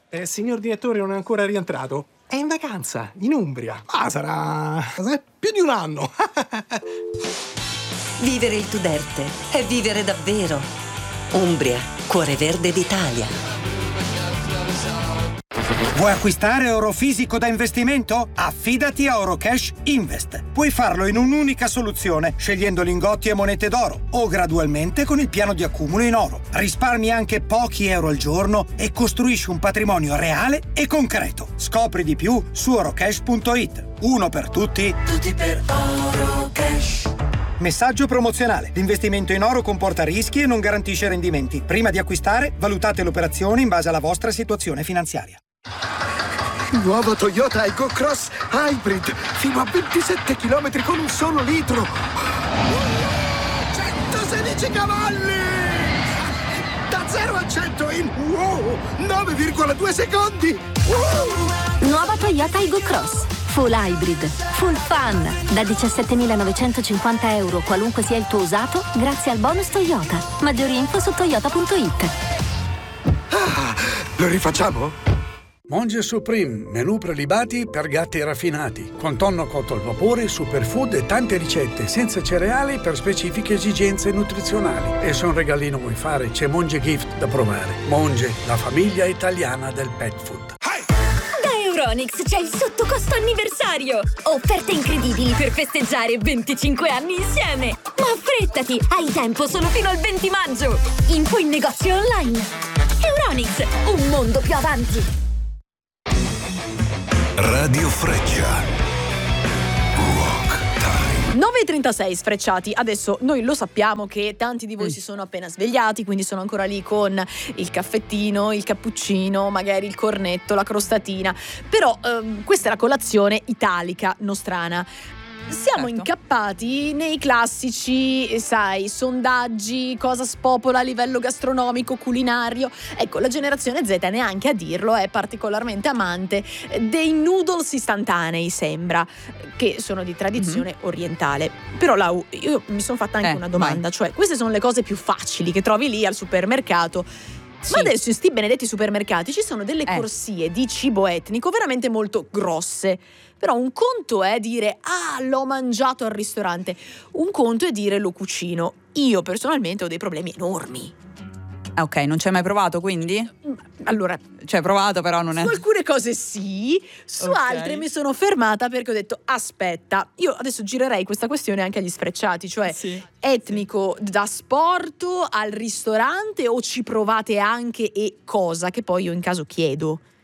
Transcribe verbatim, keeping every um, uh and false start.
Eh, signor direttore non è ancora rientrato. È in vacanza, in Umbria. Ah, sarà... sarà più di un anno. Vivere il Tuderte è vivere davvero. Umbria, cuore verde d'Italia. Vuoi acquistare oro fisico da investimento? Affidati a Orocash Invest. Puoi farlo in un'unica soluzione, scegliendo lingotti e monete d'oro, o gradualmente con il piano di accumulo in oro. Risparmi anche pochi euro al giorno e costruisci un patrimonio reale e concreto. Scopri di più su orocash punto it. Uno per tutti, tutti per Orocash. Messaggio promozionale. L'investimento in oro comporta rischi e non garantisce rendimenti. Prima di acquistare, valutate l'operazione in base alla vostra situazione finanziaria. Nuova Toyota Aygo Cross Hybrid, fino a ventisette chilometri con un solo litro. centosedici cavalli! Da zero a cento in wow, nove virgola due secondi! Wow. Nuova Toyota Aygo Cross Full Hybrid, Full Fun, da diciassettemilanovecentocinquanta euro qualunque sia il tuo usato, grazie al bonus Toyota. Maggiori info su toyota punto it. Ah, lo rifacciamo? Monge Supreme, menù prelibati per gatti raffinati, con tonno cotto al vapore, superfood e tante ricette, senza cereali per specifiche esigenze nutrizionali. E se un regalino vuoi fare, c'è Monge Gift da provare. Monge, la famiglia italiana del pet food. Da Euronics c'è il sottocosto anniversario! Offerte incredibili per festeggiare venticinque anni insieme! Ma affrettati, hai tempo solo fino al venti maggio! Info in negozio online. Euronics, un mondo più avanti! Radio Freccia. Rock Time. nove e trentasei sfrecciati. Adesso noi lo sappiamo che tanti di voi mm. si sono appena svegliati, quindi sono ancora lì con il caffettino, il cappuccino, magari il cornetto, la crostatina. Però ehm, questa è la colazione italica nostrana. Siamo certo. incappati nei classici, sai, sondaggi, cosa spopola a livello gastronomico, culinario. Ecco, la generazione Z, neanche a dirlo, è particolarmente amante dei noodles istantanei, sembra, che sono di tradizione mm-hmm. orientale. Però Lau, io mi sono fatta anche eh, una domanda, vai. Cioè, queste sono le cose più facili che trovi lì al supermercato. Sì. Ma adesso in sti benedetti supermercati ci sono delle eh. corsie di cibo etnico veramente molto grosse. Però un conto è dire ah, l'ho mangiato al ristorante, un conto è dire lo cucino. Io personalmente ho dei problemi enormi. Ok, non ci hai mai provato quindi? Allora, ci hai provato però non è... Su alcune cose sì, su okay. altre mi sono fermata perché ho detto aspetta, io adesso girerei questa questione anche agli sfrecciati, cioè sì, etnico sì. da sport al ristorante o ci provate anche e cosa, che poi io in caso chiedo.